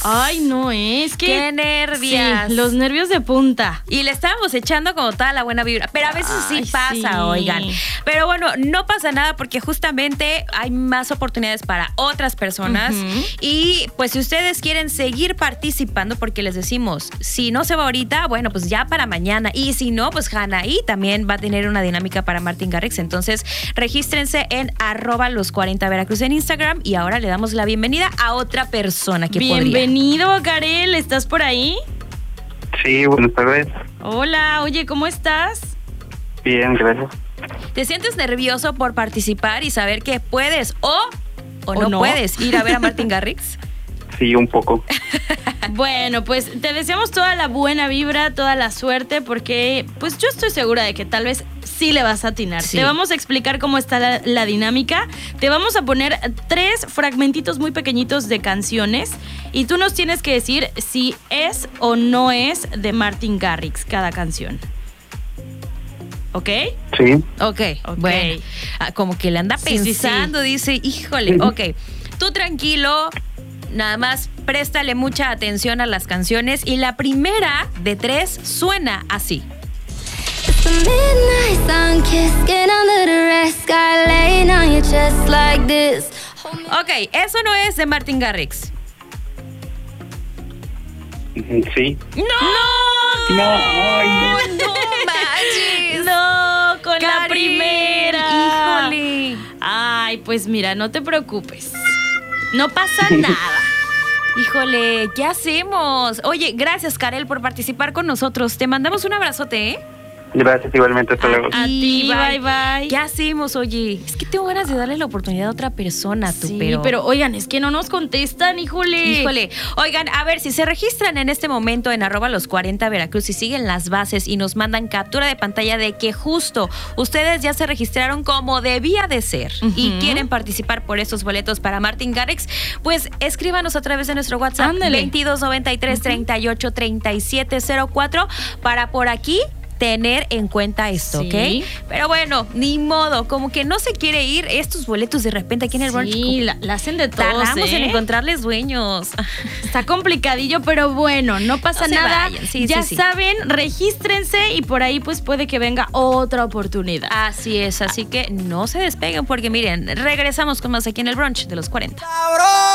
Ay, no, es que... ¡Qué nervios! Sí, los nervios de punta. Y le estábamos echando como toda la buena vibra. Pero a veces sí pasa, sí. oigan. Pero bueno, no pasa nada porque justamente hay más oportunidades para otras personas. Y pues si ustedes quieren seguir participando, porque les decimos, si no se va ahorita, bueno, pues ya para mañana. Y si no, pues Anaí también va a tener una dinámica para Martin Garrix. Entonces, regístrense en @los40 Veracruz en Instagram. Y ahora le damos la bienvenida a otra persona que podría. Bienvenido, Karel. ¿Estás por ahí? Sí, buenas tardes. Hola, oye, ¿cómo estás? Bien, gracias. ¿Te sientes nervioso por participar y saber que puedes o no puedes ir a ver a Martin Garrix? Sí, un poco. Bueno, pues te deseamos toda la buena vibra, toda la suerte, porque pues yo estoy segura de que tal vez sí le vas a atinar. Sí. Te vamos a explicar cómo está la dinámica. Te vamos a poner 3 fragmentitos muy pequeñitos de canciones y tú nos tienes que decir si es o no es de Martin Garrix cada canción. ¿Ok? Sí. Ok, bueno. Como que le anda pensando, dice, híjole, ok. Tú tranquilo, nada más préstale mucha atención a las canciones y la primera de 3 suena así. Ok, eso no es de Martin Garrix. Sí. ¡No! No, ay, no. ¡No manches! No, con la Karel, primera. ¡Híjole! Ay, pues mira, no te preocupes. No pasa nada. Híjole, ¿qué hacemos? Oye, gracias, Karel, por participar con nosotros. Te mandamos un abrazote, ¿eh? Gracias, igualmente. Hasta luego. A ti, bye. ¿Qué hacemos, oye? Es que tengo ganas de darle la oportunidad a otra persona, tú, Sí, pero oigan, es que no nos contestan, híjole. Oigan, a ver, si se registran en este momento en @los40 Veracruz y siguen las bases y nos mandan captura de pantalla de que justo ustedes ya se registraron como debía de ser y quieren participar por estos boletos para Martin Garrix, pues escríbanos a través de nuestro WhatsApp. Ándale. 2293 38 37 04 para por aquí tener en cuenta esto, Sí. ¿ok? Pero bueno, ni modo, como que no se quiere ir estos boletos de repente aquí en el brunch. Sí, la hacen de todos, Tardamos en ¿eh? encontrarles dueños. Está complicadillo, pero bueno, no pasa No se nada. vayan. Sí, ya sí. saben, regístrense y por ahí pues puede que venga otra oportunidad. Así es, así que no se despeguen porque miren, regresamos con más aquí en el brunch de los 40.